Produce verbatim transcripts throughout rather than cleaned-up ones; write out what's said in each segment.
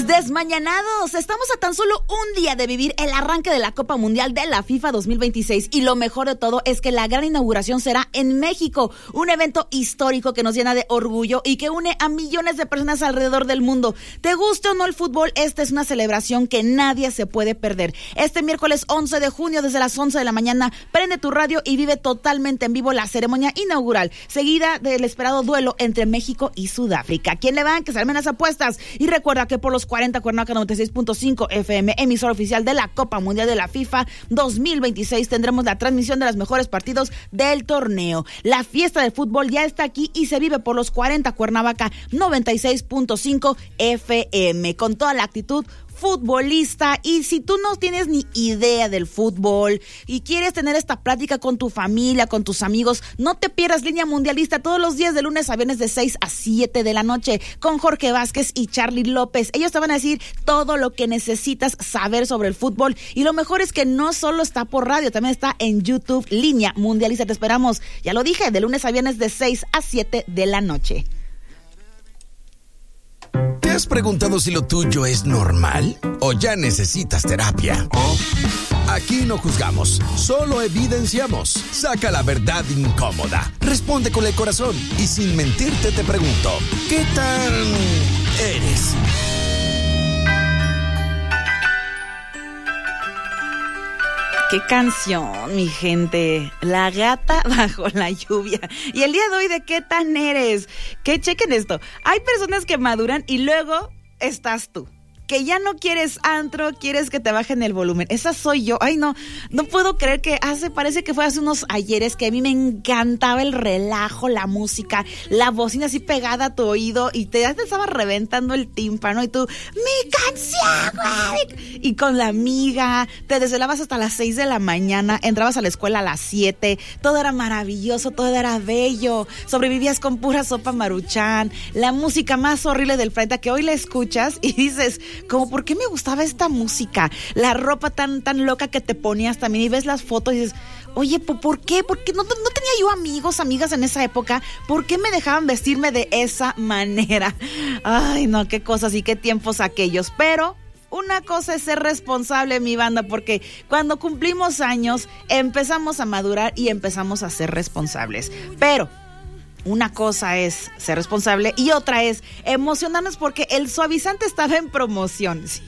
Desmañanados, estamos a tan solo un día de vivir el arranque de la Copa Mundial de la FIFA dos mil veintiséis y lo mejor de todo es que la gran inauguración será en México, un evento histórico que nos llena de orgullo y que une a millones de personas alrededor del mundo. Te guste o no el fútbol, esta es una celebración que nadie se puede perder. Este miércoles once de junio desde las once de la mañana, prende tu radio y vive totalmente en vivo la ceremonia inaugural, seguida del esperado duelo entre México y Sudáfrica. ¿Quién le van? Que se armen las apuestas. Y recuerda que por los cuarenta Cuernavaca noventa y seis punto cinco F M, emisora oficial de la Copa Mundial de la FIFA dos mil veintiséis, tendremos la transmisión de los mejores partidos del torneo. La fiesta del fútbol ya está aquí y se vive por los cuarenta Cuernavaca noventa y seis punto cinco F M, con toda la actitud futbolista. Y si tú no tienes ni idea del fútbol y quieres tener esta plática con tu familia, con tus amigos, no te pierdas Línea Mundialista todos los días de lunes a viernes de seis a siete de la noche con Jorge Vázquez y Charly López. Ellos te van a decir todo lo que necesitas saber sobre el fútbol y lo mejor es que no solo está por radio, también está en YouTube. Línea Mundialista, te esperamos, ya lo dije, de lunes a viernes de seis a siete de la noche. ¿Te has preguntado si lo tuyo es normal o ya necesitas terapia? Aquí no juzgamos, solo evidenciamos. Saca la verdad incómoda, responde con el corazón y sin mentirte te pregunto, ¿qué tan eres? ¡Qué canción, mi gente! La gata bajo la lluvia. Y el día de hoy, ¿de qué tan eres? Que chequen esto. Hay personas que maduran y luego estás tú. Que ya no quieres antro, quieres que te bajen el volumen. Esa soy yo. Ay, no, no puedo creer que hace, parece que fue hace unos ayeres que a mí me encantaba el relajo, la música, la bocina así pegada a tu oído y te, ya te estaba reventando el tímpano y tú, ¡mi canción, güey! Y con la amiga, te desvelabas hasta las seis de la mañana, entrabas a la escuela a las siete, todo era maravilloso, todo era bello, sobrevivías con pura sopa Maruchan, la música más horrible del planeta que hoy la escuchas y dices, como, ¿por qué me gustaba esta música? La ropa tan, tan loca que te ponías también y ves las fotos y dices, oye, ¿por qué? ¿Por qué no, no tenía yo amigos, amigas en esa época? ¿Por qué me dejaban vestirme de esa manera? Ay, no, qué cosas y qué tiempos aquellos. Pero una cosa es ser responsable, mi banda, porque cuando cumplimos años empezamos a madurar y empezamos a ser responsables. Pero una cosa es ser responsable y otra es emocionarnos porque el suavizante estaba en promoción. Sí.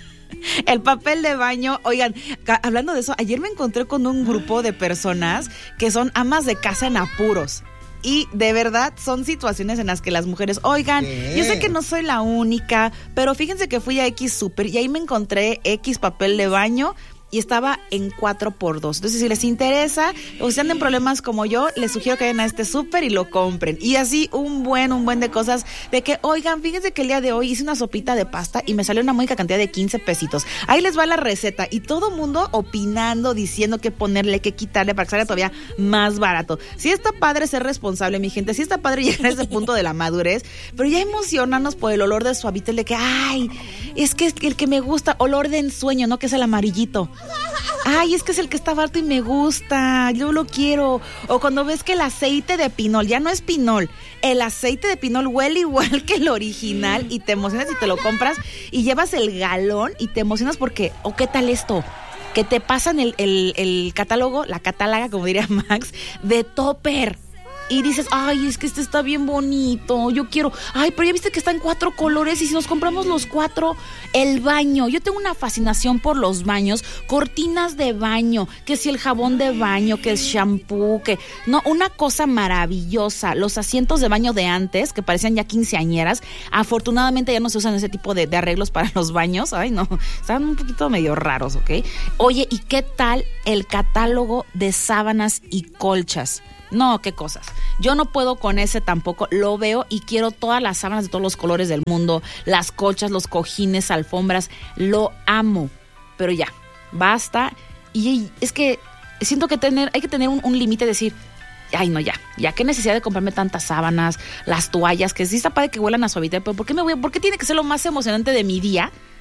El papel de baño, oigan, hablando de eso, ayer me encontré con un grupo de personas que son amas de casa en apuros. Y de verdad son situaciones en las que las mujeres, oigan, ¿qué? Yo sé que no soy la única, pero fíjense que fui a X Super y ahí me encontré X papel de baño y estaba en cuatro por dos. Entonces, si les interesa o si andan en problemas como yo, les sugiero que vayan a este súper y lo compren. Y así un buen, un buen de cosas de que, oigan, fíjense que el día de hoy hice una sopita de pasta y me salió una módica cantidad de quince pesitos. Ahí les va la receta y todo mundo opinando, diciendo qué ponerle, qué quitarle para que salga todavía más barato. Sí está padre ser responsable, mi gente, sí está padre llegar a ese punto de la madurez, pero ya emocionarnos por el olor de suavitel de que, ay, es que es el que me gusta, olor de ensueño, ¿no? Que es el amarillito. Ay, es que es el que está barato y me gusta, yo lo quiero. O cuando ves que el aceite de pinol, ya no es pinol, el aceite de pinol huele igual que el original y te emocionas y te lo compras y llevas el galón y te emocionas porque, ¿o oh, qué tal esto? Que te pasan el, el, el catálogo, la catáloga, como diría Max, de Topper. Y dices, ay, es que este está bien bonito, yo quiero, ay, pero ya viste que está en cuatro colores y si nos compramos los cuatro, el baño, yo tengo una fascinación por los baños, cortinas de baño, que si el jabón de baño, que el shampoo, que, no, una cosa maravillosa, los asientos de baño de antes, que parecían ya quinceañeras, afortunadamente ya no se usan ese tipo de, de arreglos para los baños, ay, no, estaban un poquito medio raros, ¿ok? Oye, ¿y qué tal el catálogo de sábanas y colchas? No, qué cosas. Yo no puedo con ese tampoco. Lo veo y quiero todas las sábanas de todos los colores del mundo, las colchas, los cojines, alfombras. Lo amo. Pero ya, basta. Y es que siento que tener, hay que tener un, un límite de decir, ay, no, ya, ya, qué necesidad de comprarme tantas sábanas, las toallas, que sí está padre que huelan a suavitel, pero ¿por qué me voy? ¿Por qué tiene que ser lo más emocionante de mi día?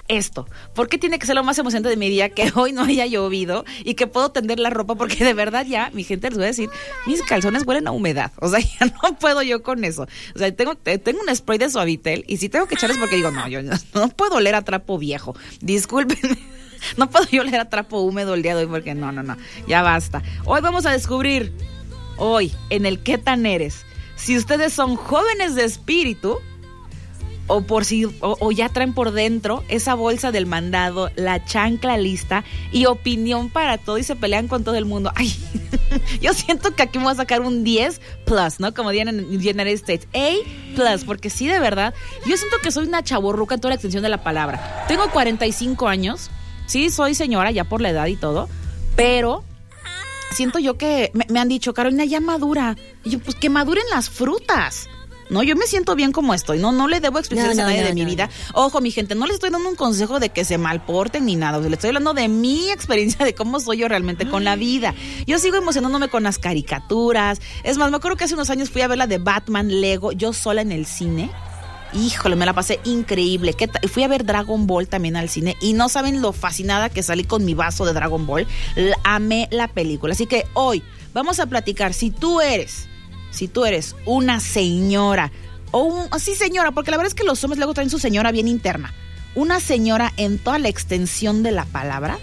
esto? ¿Por qué tiene que ser lo más emocionante de mi día que hoy no haya llovido y que puedo tender la ropa? Porque de verdad ya, mi gente, les voy a decir, mis calzones huelen a humedad. O sea, ya no puedo yo con eso. O sea, tengo, tengo un spray de Suavitel y si tengo que echarles porque digo, no, yo no, no puedo oler a trapo viejo. Discúlpenme. No puedo yo oler a trapo húmedo el día de hoy porque no, no, no. Ya basta. Hoy vamos a descubrir, hoy, en el ¿Qué tan eres? Si ustedes son jóvenes de espíritu o por si o, o ya traen por dentro esa bolsa del mandado, la chancla lista y opinión para todo y se pelean con todo el mundo. Ay, yo siento que aquí me voy a sacar un diez plus, ¿no? Como dirían en United States, A plus, porque sí, de verdad, yo siento que soy una chavorruca en toda la extensión de la palabra. Tengo cuarenta y cinco años, sí, soy señora ya por la edad y todo, pero siento yo que me, me han dicho, Carolina, ya madura. Y yo, pues que maduren las frutas. No, yo me siento bien como estoy. No, no le debo explicarles no, no, a nadie no, de mi no, vida. No. Ojo, mi gente, no les estoy dando un consejo de que se malporten ni nada. O sea, les estoy hablando de mi experiencia, de cómo soy yo realmente con la vida. Yo sigo emocionándome con las caricaturas. Es más, me acuerdo que hace unos años fui a ver la de Batman Lego, yo sola en el cine. Híjole, me la pasé increíble. ¿Qué ta- Fui a ver Dragon Ball también al cine y no saben lo fascinada que salí con mi vaso de Dragon Ball. La, amé la película. Así que hoy vamos a platicar si tú eres... Si tú eres una señora, o un, así señora, porque la verdad es que los hombres luego traen su señora bien interna, una señora en toda la extensión de la palabra,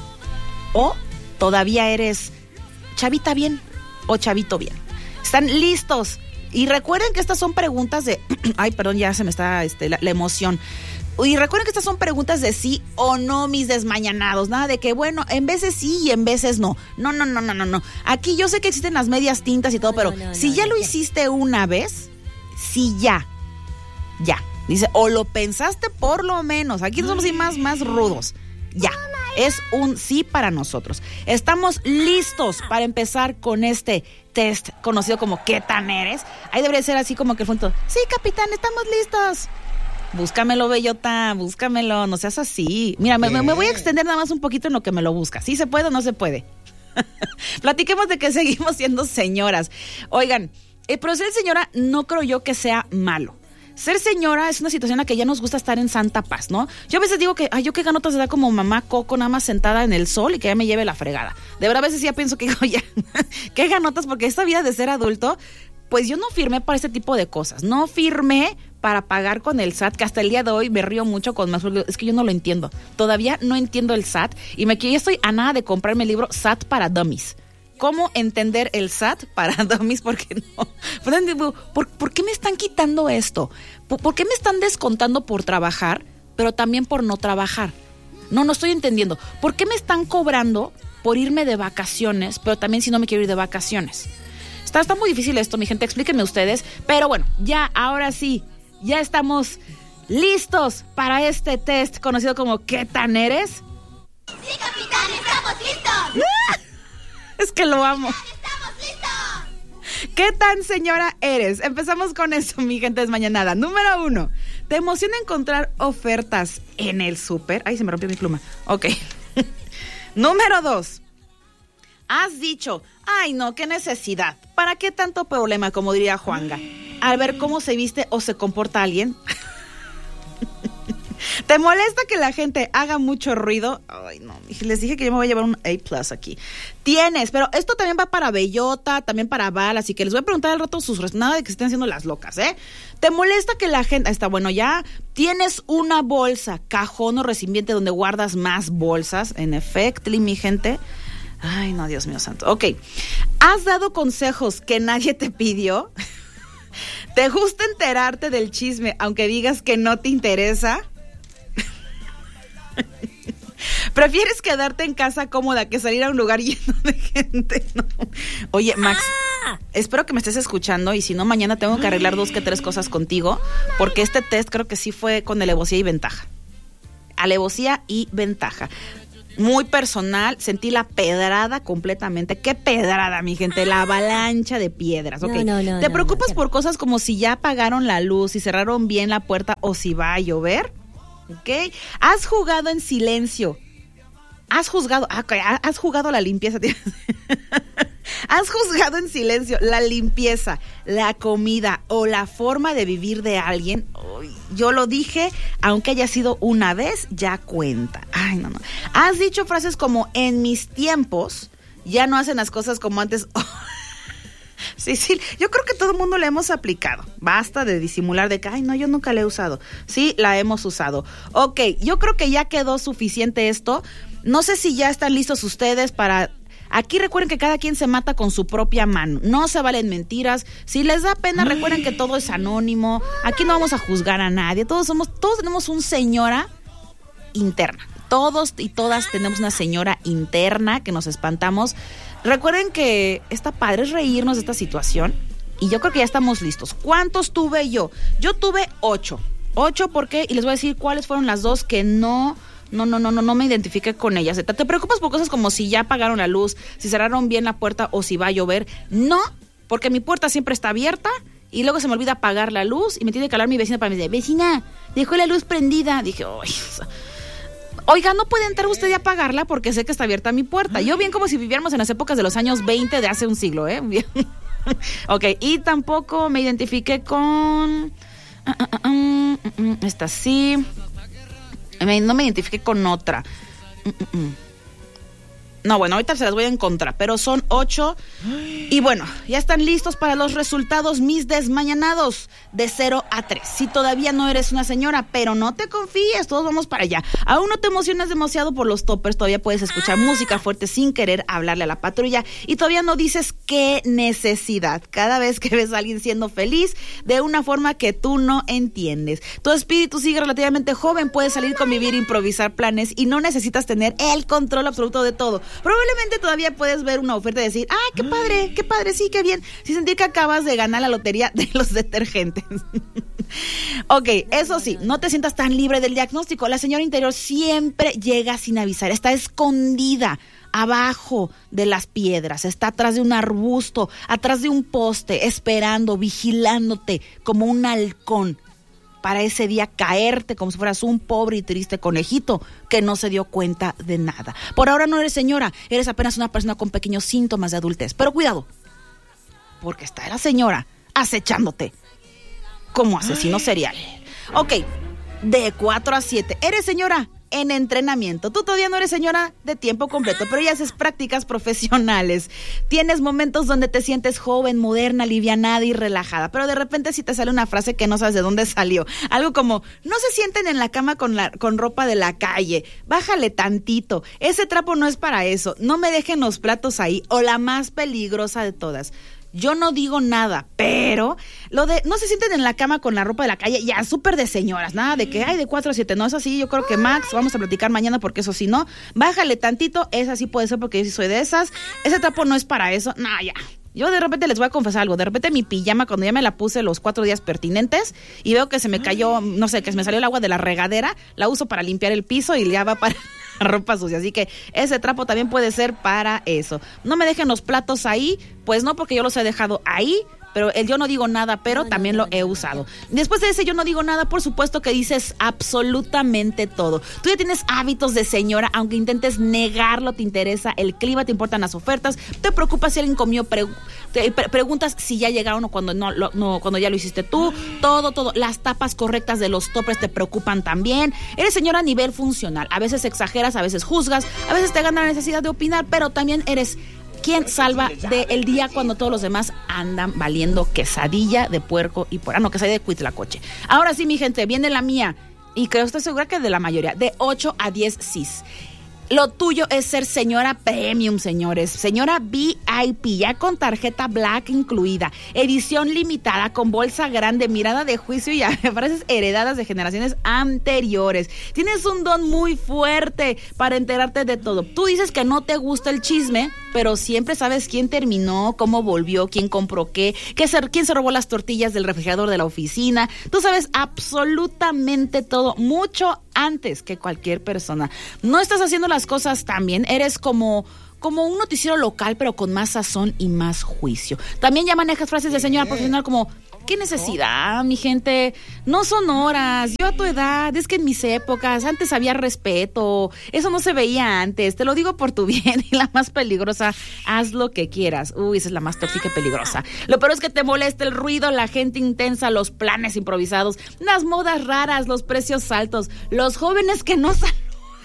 o todavía eres chavita bien o chavito bien. ¿Están listos? Y recuerden que estas son preguntas de, ay, perdón, ya se me está este, la, la emoción. Y recuerden que estas son preguntas de sí o no, mis desmañanados. Nada de que, bueno, en veces sí y en veces no. No, no, no, no, no, no. Aquí yo sé que existen las medias tintas y todo, no, pero no, no, si no, ya no, lo ya. hiciste una vez, sí ya, ya. Dice, o lo pensaste por lo menos. Aquí no somos así más, más rudos. Ya, es un sí para nosotros. Estamos listos para empezar con este test conocido como ¿Qué tan eres? Ahí debería ser así como que el fondo, sí, capitán, estamos listos. Búscamelo, bellota, búscamelo, no seas así. Mira, me, me voy a extender nada más un poquito en lo que me lo busca. ¿Sí se puede o no se puede? Platiquemos de que seguimos siendo señoras. Oigan, eh, pero ser señora no creo yo que sea malo. Ser señora es una situación en la que ya nos gusta estar en santa paz, ¿no? Yo a veces digo que, ay, yo qué ganotas de dar como mamá Coco, nada más sentada en el sol y que ya me lleve la fregada. De verdad, a veces ya pienso que, oye, qué ganotas, porque esta vida de ser adulto, pues yo no firmé para este tipo de cosas. No firmé para pagar con el S A T, que hasta el día de hoy me río mucho con más, porque es que yo no lo entiendo. Todavía no entiendo el S A T y me ya estoy a nada de comprarme el libro S A T para Dummies. ¿Cómo entender el S A T para Dummies? Porque no. ¿Por, ¿Por qué me están quitando esto? ¿Por, ¿Por qué me están descontando por trabajar, pero también por no trabajar? No, no estoy entendiendo. ¿Por qué me están cobrando por irme de vacaciones, pero también si no me quiero ir de vacaciones? Está, está muy difícil esto, mi gente, explíquenme ustedes. Pero bueno, ya, ahora sí, ya estamos listos para este test conocido como ¿Qué tan eres? ¡Sí, capitán! ¡Estamos listos! Es que lo amo. ¡Estamos listos! ¿Qué tan señora eres? Empezamos con eso, mi gente desmañanada. Número uno, ¿te emociona encontrar ofertas en el súper? Ay, se me rompió mi pluma. Ok. Número dos, has dicho, ay no, qué necesidad. ¿Para qué tanto problema, como diría Juanga? Al ver cómo se viste o se comporta alguien. ¿Te molesta que la gente haga mucho ruido? Ay, no, les dije que yo me voy a llevar un A plus aquí. Tienes, pero esto también va para Bellota, también para Val, así que les voy a preguntar al rato sus... Nada de que estén haciendo las locas, ¿eh? ¿Te molesta que la gente... Está bueno, ya tienes una bolsa, cajón o recipiente donde guardas más bolsas, en efecto, mi gente. Ay, no, Dios mío santo. Ok, ¿has dado consejos que nadie te pidió? ¿Te gusta enterarte del chisme aunque digas que no te interesa? ¿Prefieres quedarte en casa cómoda que salir a un lugar lleno de gente? No. Oye, Max, ah. espero que me estés escuchando y si no, mañana tengo que arreglar dos que tres cosas contigo, porque este test creo que sí fue con alevosía y ventaja. Alevosía y ventaja. Muy personal, sentí la pedrada completamente. ¿Qué pedrada, mi gente? La avalancha de piedras. Okay. No, no, no, ¿Te no, preocupas no, por cosas como si ya apagaron la luz, si cerraron bien la puerta o si va a llover? ¿Ok? ¿Has jugado en silencio? ¿Has juzgado? Ah, okay. ¿Has jugado la limpieza? ¿Has juzgado en silencio la limpieza, la comida o la forma de vivir de alguien? yo lo dije, aunque haya sido una vez, ya cuenta. Ay, no, no. Has dicho frases como, en mis tiempos, ya no hacen las cosas como antes. Sí, sí, yo creo que todo el mundo la hemos aplicado. Basta de disimular de que, ay, no, yo nunca la he usado. Sí, la hemos usado. Ok, yo creo que ya quedó suficiente esto. No sé si ya están listos ustedes para... Aquí recuerden que cada quien se mata con su propia mano. No se valen mentiras. Si les da pena, recuerden que todo es anónimo. Aquí no vamos a juzgar a nadie. Todos somos, todos tenemos una señora interna. Todos y todas tenemos una señora interna que nos espantamos. Recuerden que está padre es reírnos de esta situación. Y yo creo que ya estamos listos. ¿Cuántos tuve yo? Yo tuve ocho. Ocho, ¿por qué? Y les voy a decir cuáles fueron las dos que no... No, no, no, no, no me identifiqué con ellas. ¿Te preocupas por cosas como si ya apagaron la luz, si cerraron bien la puerta o si va a llover? No, porque mi puerta siempre está abierta y luego se me olvida apagar la luz y me tiene que hablar mi vecina para me decir, vecina, dejó la luz prendida. Dije, oye, oiga, no puede entrar usted y apagarla porque sé que está abierta mi puerta. Yo bien como si viviéramos en las épocas de los años veinte de hace un siglo, ¿eh? Bien. Ok, y tampoco me identifiqué con... Esta sí... No me identifiqué con otra. No, bueno, ahorita se las voy a encontrar, pero son ocho. Y bueno, ya están listos para los resultados, mis desmañanados, de cero a tres. Si todavía no eres una señora, pero no te confíes, todos vamos para allá. Aún no te emocionas demasiado por los toppers, todavía puedes escuchar música fuerte sin querer hablarle a la patrulla y todavía no dices qué necesidad. Cada vez que ves a alguien siendo feliz de una forma que tú no entiendes. Tu espíritu sigue relativamente joven, puedes salir, convivir, improvisar planes y no necesitas tener el control absoluto de todo. Probablemente todavía puedes ver una oferta y decir, ¡ay, qué padre, qué padre, sí, qué bien! Sin sentir que acabas de ganar la lotería de los detergentes. Ok, eso sí, no te sientas tan libre del diagnóstico. La señora interior siempre llega sin avisar, está escondida abajo de las piedras, está atrás de un arbusto, atrás de un poste, esperando, vigilándote como un halcón. Para ese día caerte como si fueras un pobre y triste conejito que no se dio cuenta de nada. Por ahora no eres señora, eres apenas una persona con pequeños síntomas de adultez. Pero cuidado, porque está la señora acechándote como asesino serial. Ok, de cuatro a siete, ¿eres señora? En entrenamiento. Tú todavía no eres señora de tiempo completo, pero ya haces prácticas profesionales. Tienes momentos donde te sientes joven, moderna, alivianada y relajada, pero de repente sí te sale una frase que no sabes de dónde salió. Algo como, no se sienten en la cama con, la, con ropa de la calle, bájale tantito, ese trapo no es para eso, no me dejen los platos ahí, o la más peligrosa de todas. Yo no digo nada, pero lo de no se sienten en la cama con la ropa de la calle, ya súper de señoras, nada de que hay de cuatro a siete, no es así. Yo creo que Max, vamos a platicar mañana porque eso sí no, bájale tantito, esa sí puede ser porque yo sí soy de esas, ese trapo no es para eso, no, ya. Yo de repente les voy a confesar algo, de repente mi pijama cuando ya me la puse los cuatro días pertinentes y veo que se me cayó, no sé, que se me salió el agua de la regadera, la uso para limpiar el piso y ya va para la ropa sucia, así que ese trapo también puede ser para eso. No me dejen los platos ahí, pues no porque yo los he dejado ahí, pero el yo no digo nada, pero también lo he usado. Después de ese yo no digo nada, por supuesto que dices absolutamente todo. Tú ya tienes hábitos de señora, aunque intentes negarlo, te interesa el clima, te importan las ofertas, te preocupas si alguien comió, pre- te pre- preguntas si ya llegaron o cuando, no, lo, no, cuando ya lo hiciste tú, todo, todo. Las tapas correctas de los toppers te preocupan también. Eres señora a nivel funcional, a veces exageras, a veces juzgas, a veces te gana la necesidad de opinar, pero también eres... ¿Quién salva del día cuando todos los demás andan valiendo quesadilla de puerco y por... Ah, no, quesadilla de cuitlacoche. Ahora sí, mi gente, viene la mía. Y creo, estoy segura que de la mayoría. De ocho a diez cis. Lo tuyo es ser señora premium, señores. Señora V I P, ya con tarjeta Black incluida. Edición limitada, con bolsa grande, mirada de juicio y frases heredadas de generaciones anteriores. Tienes un don muy fuerte para enterarte de todo. Tú dices que no te gusta el chisme, pero siempre sabes quién terminó, cómo volvió, quién compró qué, qué se, quién se robó las tortillas del refrigerador de la oficina. Tú sabes absolutamente todo, mucho antes que cualquier persona. No estás haciendo las cosas tan bien, eres como... como un noticiero local, pero con más sazón y más juicio. También ya manejas frases de señora profesional como, qué necesidad, mi gente. No son horas. Yo a tu edad, es que en mis épocas, antes había respeto. Eso no se veía antes. Te lo digo por tu bien. Y la más peligrosa, haz lo que quieras. Uy, esa es la más tóxica y peligrosa. Lo peor es que te molesta el ruido, la gente intensa, los planes improvisados, las modas raras, los precios altos, los jóvenes que no saludan,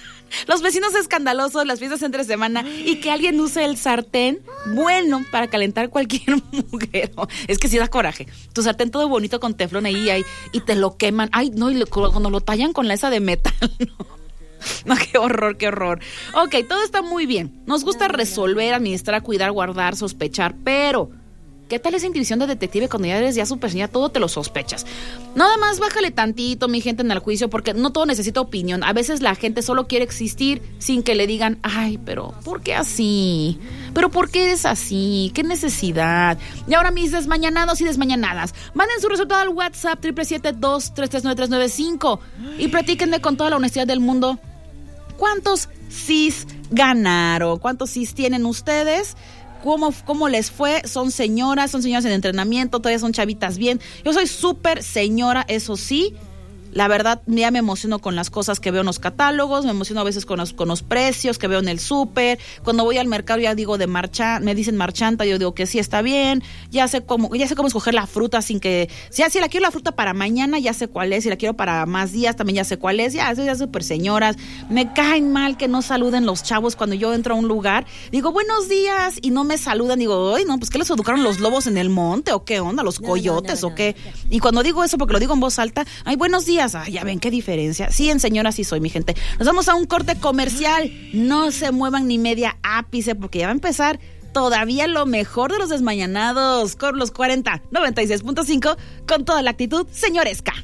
los vecinos escandalosos, las fiestas entre semana y que alguien use el sartén bueno para calentar cualquier mugrero. Es que sí da coraje. Tu sartén todo bonito con teflón ahí, ahí y te lo queman. Ay, no, y lo, cuando lo tallan con la esa de metal, no. No, qué horror, qué horror. Ok, todo está muy bien. Nos gusta resolver, administrar, cuidar, guardar, sospechar, pero ¿qué tal esa intuición de detective cuando ya eres ya súper señora? Todo te lo sospechas. Nada más bájale tantito, mi gente, en el juicio, porque no todo necesita opinión. A veces la gente solo quiere existir sin que le digan, ay, pero ¿por qué así? ¿Pero por qué eres así? ¿Qué necesidad? Y ahora mis desmañanados y desmañanadas, manden su resultado al WhatsApp triple siete dos tres tres nueve tres nueve cinco y platíquenme con toda la honestidad del mundo. ¿Cuántos sís ganaron? ¿Cuántos sís tienen ustedes? ¿Cómo, ¿Cómo les fue? Son señoras, son señoras en entrenamiento, todavía son chavitas bien. Yo soy súper señora, eso sí. La verdad, ya me emociono con las cosas que veo en los catálogos, me emociono a veces con los, con los precios que veo en el súper. Cuando voy al mercado ya digo de marcha, me dicen marchanta, yo digo que sí está bien. Ya sé cómo, ya sé cómo escoger la fruta sin que, si, si la quiero la fruta para mañana, ya sé cuál es. Si la quiero para más días, también ya sé cuál es. Ya, soy ya súper señoras. Me caen mal que no saluden los chavos cuando yo entro a un lugar. Digo, buenos días, y no me saludan. Digo, ay, no, pues ¿qué les educaron los lobos en el monte? ¿O qué onda? ¿Los coyotes? No, no, no, ¿o qué? No. Y cuando digo eso, porque lo digo en voz alta, ay, buenos días. Ay, ya ven qué diferencia. Sí, en señora sí soy, mi gente. Nos vamos a un corte comercial. No se muevan ni media ápice porque ya va a empezar todavía lo mejor de los desmañanados con los cuarenta noventa y seis punto cinco con toda la actitud señoresca.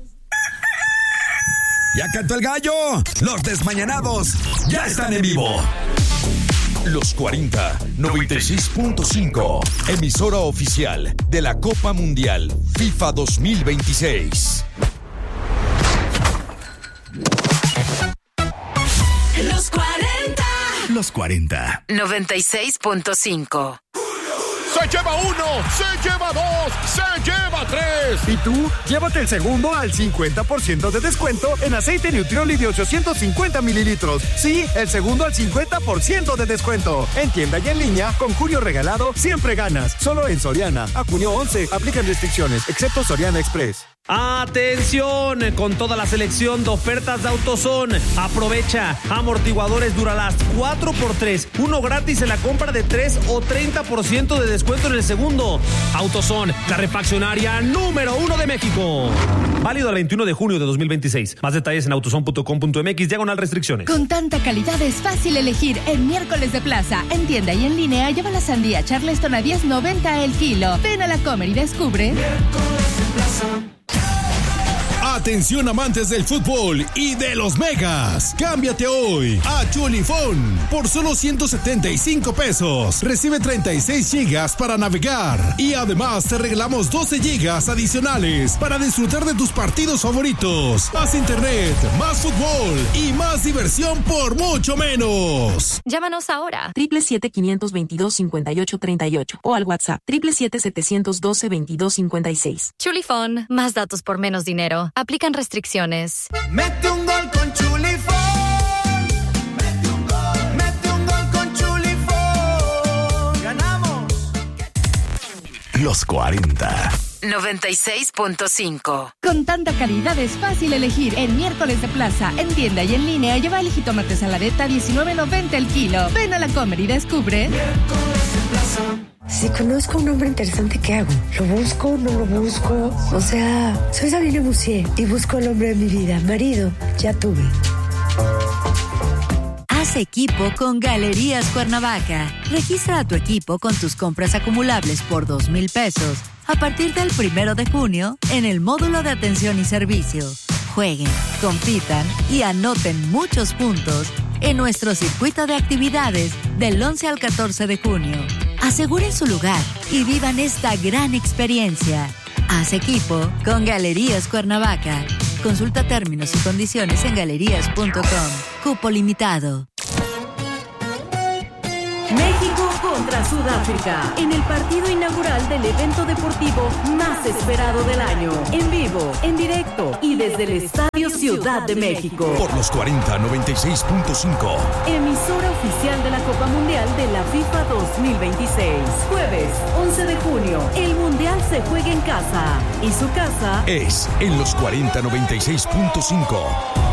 Ya cantó el gallo. Los desmañanados ya están en vivo. Los cuarenta noventa y seis punto cinco, emisora oficial de la Copa Mundial FIFA dos mil veintiséis. Los cuarenta. Los cuarenta. noventa y seis punto cinco. Se lleva uno, se lleva dos, se lleva tres. ¿Y tú? Llévate el segundo al cincuenta por ciento de descuento en aceite Nutrioli de ochocientos cincuenta mililitros. Sí, el segundo al cincuenta por ciento de descuento. En tienda y en línea, con Julio Regalado, siempre ganas. Solo en Soriana. A junio once, aplican restricciones, excepto Soriana Express. ¡Atención! Con toda la selección de ofertas de AutoZone. Aprovecha. Amortiguadores Duralast cuatro por tres. Uno gratis en la compra de tres o treinta por ciento de descuento en el segundo. AutoZone, la refaccionaria número uno de México. Válido el veintiuno de junio de dos mil veintiséis. Más detalles en autozone punto com punto m x, diagonal restricciones. Con tanta calidad es fácil elegir. En miércoles de plaza, en tienda y en línea, lleva la sandía Charleston a diez noventa el kilo. Ven a la Comer y descubre. Miércoles de plaza. Atención amantes del fútbol y de los megas. Cámbiate hoy a Chulifón por solo ciento setenta y cinco pesos. Recibe treinta y seis gigas para navegar y además te regalamos doce gigas adicionales para disfrutar de tus partidos favoritos. Más internet, más fútbol y más diversión por mucho menos. Llámanos ahora triple siete quinientos veintidós cincuenta y ocho treinta y ocho o al WhatsApp triple siete setecientos doce veintidós cincuenta y seis. Chulifón, más datos por menos dinero. Aplican restricciones. Mete un gol con Chulifón. Mete un gol. Mete un gol con Chulifón. Ganamos. Los cuarenta. noventa y seis punto cinco. Con tanta calidad es fácil elegir. En miércoles de plaza, en tienda y en línea, lleva el jitomate saladeta diecinueve noventa el kilo. Ven a la Comer y descubre. Miércoles de plaza. Si conozco a un hombre interesante, ¿qué hago? ¿Lo busco? ¿No lo busco? O sea, soy Sabine Musier y busco al hombre de mi vida. Marido, ya tuve. Haz equipo con Galerías Cuernavaca. Registra a tu equipo con tus compras acumulables por dos mil pesos a partir del primero de junio en el módulo de atención y servicio. Jueguen, compitan y anoten muchos puntos en nuestro circuito de actividades del once al catorce de junio. Aseguren su lugar y vivan esta gran experiencia. Haz equipo con Galerías Cuernavaca. Consulta términos y condiciones en galerías punto com. Cupo limitado. México contra Sudáfrica, en el partido inaugural del evento deportivo más esperado del año. En vivo, en directo y desde el Estadio Ciudad de México. Por los cuarenta, noventa y seis punto cinco. Emisora oficial de la Copa Mundial de la FIFA dos mil veintiséis. Jueves, once de junio, el Mundial se juega en casa. Y su casa es en los cuarenta, noventa y seis punto cinco.